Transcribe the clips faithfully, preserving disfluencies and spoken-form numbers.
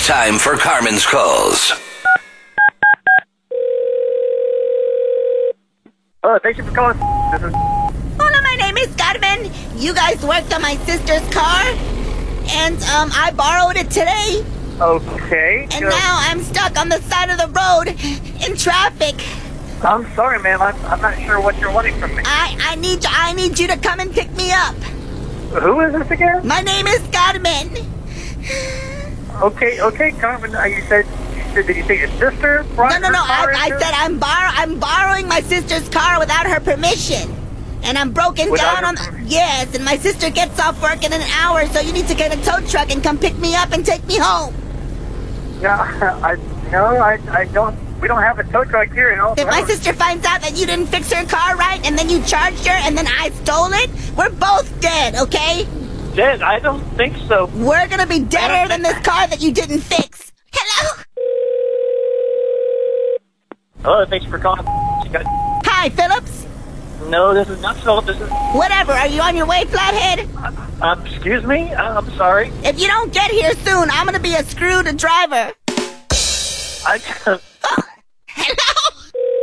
time for Carmen's calls. Oh, thank you for calling. This is... Hola, my name is Carmen. You guys worked on my sister's car, and um, I borrowed it today. Okay. And good. now I'm stuck on the side of the road in traffic. I'm sorry, ma'am. I'm, I'm not sure what you're wanting from me. I, I need I need you to come and pick me up. Who is this again? My name is Carmen. Okay, okay, Carmen. Uh, you said, you said, did you say your sister brought No, no, her no. car I, I into- said I'm bar I'm borrowing my sister's car without her permission. And I'm broken Without down on... her permission? Yes, and my sister gets off work in an hour, so you need to get a tow truck and come pick me up and take me home. Yeah, I, no, I, I don't, we don't have a tow truck here, you know. If my sister finds out that you didn't fix her car right, and then you charged her, and then I stole it, we're both dead, okay? Dead? I don't think so. We're gonna be deader than this car that you didn't fix. Hello? Hello, thanks for calling. You got... Hi, Phillips? No, this is not Philip. This is... Whatever, are you on your way, Flathead? Uh, excuse me? Uh, I'm sorry. If you don't get here soon, I'm gonna be a screwed driver. I... Oh, hello?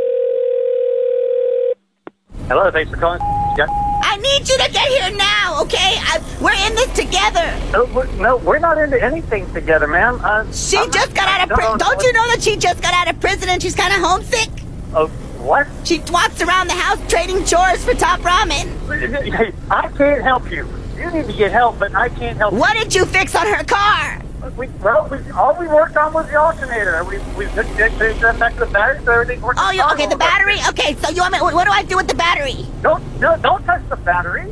Hello, thanks for calling. You got... I need you to get here now, okay? I, we're in this together. No we're, no, we're not into anything together, ma'am. Uh, She I'm just not- got out of I prison. don't Don't you know that she just got out of prison and she's kind of homesick? Oh, what? She walks around the house trading chores for Top Ramen. Hey, I can't help you. You need to get help, but I can't help What did you fix on her car? you. We, well, we, all we worked on was the alternator. We we just changed the back to the battery, so everything worked. Oh, you okay? The battery. Okay, so you want me? What do I do with the battery? Don't no, don't touch the battery.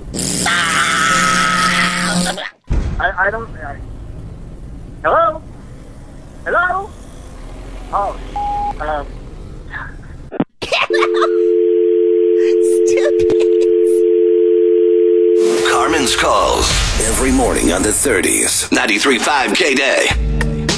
I I don't. I, hello. Hello. Oh. Um. Stupid. Carmen's calls every morning on the thirties. ninety-three point five K-Day.